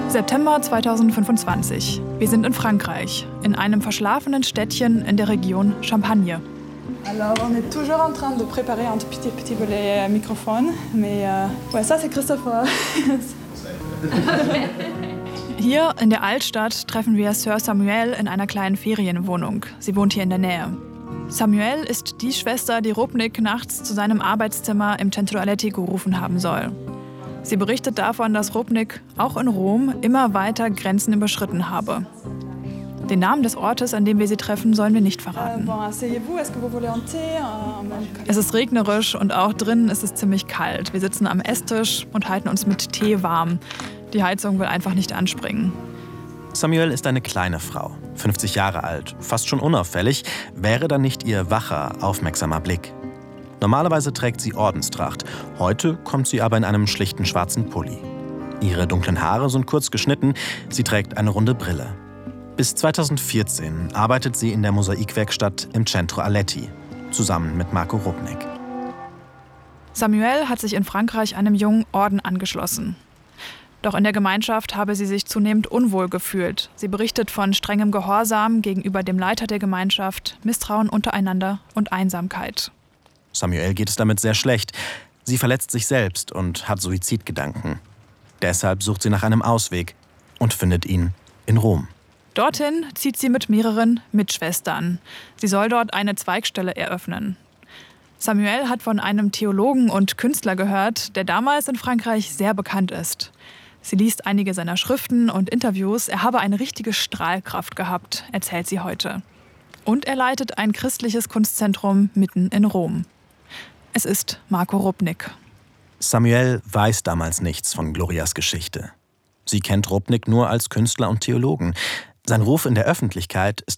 September 2025. Wir sind in Frankreich, in einem verschlafenen Städtchen in der Region Champagne. Alors, on est toujours en train de préparer un petit volet microphone, mais ouais, ça c'est Christopher. Hier in der Altstadt treffen wir Sœur Samuelle in einer kleinen Ferienwohnung. Sie wohnt hier in der Nähe. Samuelle ist die Schwester, die Rupnik nachts zu seinem Arbeitszimmer im Centro Aletti gerufen haben soll. Sie berichtet davon, dass Rupnik auch in Rom immer weiter Grenzen überschritten habe. Den Namen des Ortes, an dem wir sie treffen, sollen wir nicht verraten. Es ist regnerisch und auch drinnen ist es ziemlich kalt. Wir sitzen am Esstisch und halten uns mit Tee warm. Die Heizung will einfach nicht anspringen. Samuelle ist eine kleine Frau, 50 Jahre alt, fast schon unauffällig, wäre da nicht ihr wacher, aufmerksamer Blick. Normalerweise trägt sie Ordenstracht, heute kommt sie aber in einem schlichten schwarzen Pulli. Ihre dunklen Haare sind kurz geschnitten, sie trägt eine runde Brille. Bis 2014 arbeitet sie in der Mosaikwerkstatt im Centro Aletti, zusammen mit Marco Rupnik. Samuelle hat sich in Frankreich einem jungen Orden angeschlossen. Doch in der Gemeinschaft habe sie sich zunehmend unwohl gefühlt. Sie berichtet von strengem Gehorsam gegenüber dem Leiter der Gemeinschaft, Misstrauen untereinander und Einsamkeit. Samuelle geht es damit sehr schlecht. Sie verletzt sich selbst und hat Suizidgedanken. Deshalb sucht sie nach einem Ausweg und findet ihn in Rom. Dorthin zieht sie mit mehreren Mitschwestern. Sie soll dort eine Zweigstelle eröffnen. Samuelle hat von einem Theologen und Künstler gehört, der damals in Frankreich sehr bekannt ist. Sie liest einige seiner Schriften und Interviews. Er habe eine richtige Strahlkraft gehabt, erzählt sie heute. Und er leitet ein christliches Kunstzentrum mitten in Rom. Es ist Marco Rupnik. Samuelle weiß damals nichts von Glorias Geschichte. Sie kennt Rupnik nur als Künstler und Theologen. Sein Ruf in der Öffentlichkeit ist